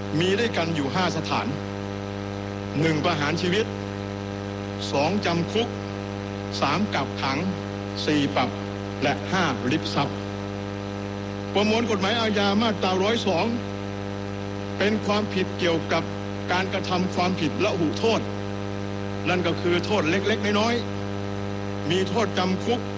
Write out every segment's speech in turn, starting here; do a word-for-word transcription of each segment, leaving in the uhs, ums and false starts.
มีด้วยกันอยู่ห้าสถานหนึ่งประหารชีวิตสองจำคุกสามกักขังสี่ปรับและห้าริบทรัพย์ประมวลกฎหมายอาญามาตราหนึ่งร้อยสองเป็นความผิดเกี่ยวกับการกระทำความผิดละหุโทษนั่นก็คือโทษเล็กๆน้อยๆมีโทษจำคุก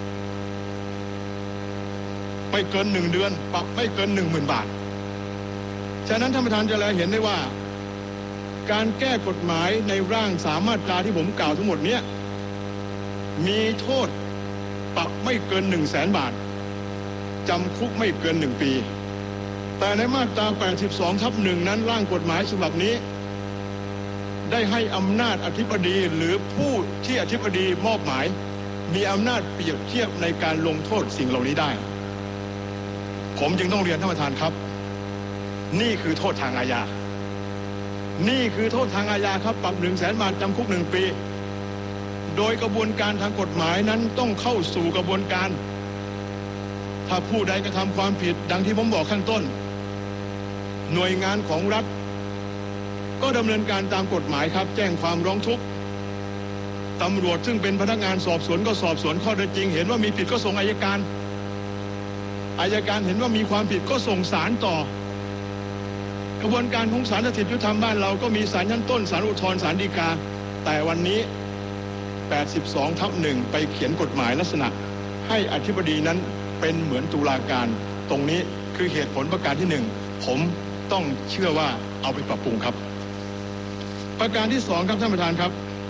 ไม่เกินหนึ่งเดือนปรับไม่เกินหนึ่งหมื่นบาทฉะนั้นท่านประธานจะแลเห็นได้ว่าการแก้กฎหมายในร่างสามมาตราที่ผมกล่าวทั้งหมดนี้มีโทษปรับไม่เกินหนึ่งแสนบาทจำคุกไม่เกินหนึ่งปีแต่ในมาตราแปดสิบสองทับหนึ่งนั้นร่างกฎหมายฉบับนี้ได้ให้อำนาจอธิบดีหรือผู้ที่อธิบดีมอบหมายมีอำนาจเปรียบเทียบในการลงโทษสิ่งเหล่านี้ได้ผมจึงต้องเรียนท่านประธานครับนี่คือโทษทางอาญานี่คือโทษทางอาญาครับปรับหนึ่งแสนบาทจำคุกหนึ่งปีโดยกระบวนการทางกฎหมายนั้นต้องเข้าสู่กระบวนการถ้าผู้ใดกระทำความผิดดังที่ผมบอกข้างต้นหน่วยงานของรัฐก็ดำเนินการตามกฎหมายครับแจ้งความร้องทุกข์ตำรวจซึ่งเป็นพนักงานสอบสวนก็สอบสวนข้อเท็จจริงเห็นว่ามีผิดก็ส่งอัยการอัยการเห็นว่ามีความผิดก็ส่งศาลต่อกระบวนการของศาลสถิตยุติธรรมบ้านเราก็มีศาลชั้นต้นศาลอุทธรณ์ศาลฎีกาแต่วันนี้แปดสิบสองทับหนึ่งไปเขียนกฎหมายลักษณะให้อธิบดีนั้นเป็นเหมือนตุลาการตรงนี้คือเหตุผลประการที่หนึ่งผมต้องเชื่อว่าเอาไปปรับปรุงครับประการที่สองครับท่านประธานครับ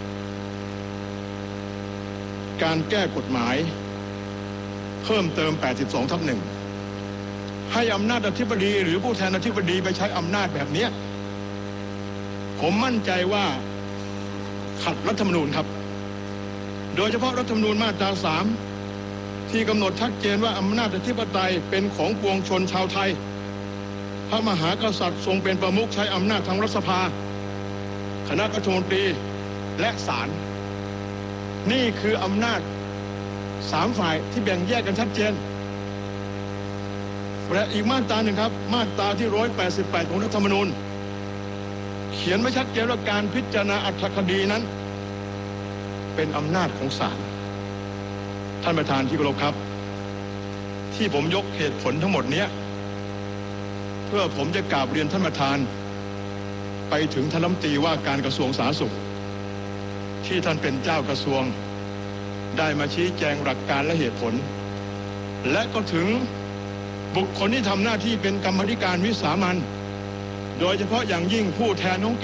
การแก้กฎหมายเพิ่มเติมแปดสิบสองทับหนึ่งให้อำนาจอธิบดีหรือผู้แทนอธิบดีไปใช้อำนาจแบบนี้ผมมั่นใจว่าขัดรัฐธรรมนูญครับโดยเฉพาะรัฐธรรมนูญมาตราสามที่กำหนดชัดเจนว่าอำนาจอธิปไตยเป็นของปวงชนชาวไทยพระมหากษัตริย์ทรงเป็นประมุขใช้อำนาจทางรัฐสภาคณะรัฐมนตรีและศาลนี่คืออำนาจสามฝ่ายที่แบ่งแยกกันชัดเจนและอีกมาตราหนึ่งครับมาตราที่หนึ่งร้อยแปดสิบแปดของรัฐธรรมนูญเขียนไว้ชัดเจนว่าการพิจารณาอัตถคดีนั้นเป็นอำนาจของศาลท่านประธานที่เคารพครับที่ผมยกเหตุผลทั้งหมดนี้เพื่อผมจะกราบเรียนท่านประธานไปถึงท่านรัฐมนตรีว่าการกระทรวงสาธารณสุขที่ท่านเป็นเจ้ากระทรวงได้มาชี้แจงหลักการและเหตุผลและก็ถึงบุคคลที่ทำหน้าที่เป็นกรรมาธิการวิสามัญโดยเฉพาะอย่างยิ่งผู้แทนของ